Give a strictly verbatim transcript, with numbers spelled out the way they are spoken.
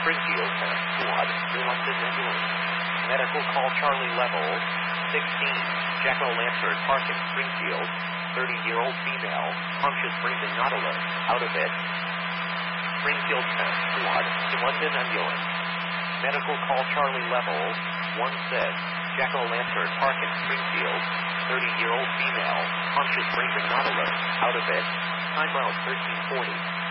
Springfield, squad, New London ambulance. Medical call Charlie level sixteen. Jack-o'-lantern park in Springfield. thirty-year-old female, conscious breathing not alert, out of it. Springfield, squad, New London ambulance. Medical call Charlie level one six. Jack-o'-lantern park in Springfield. thirty-year-old female, conscious breathing not alert, out of it. Time route thirteen forty.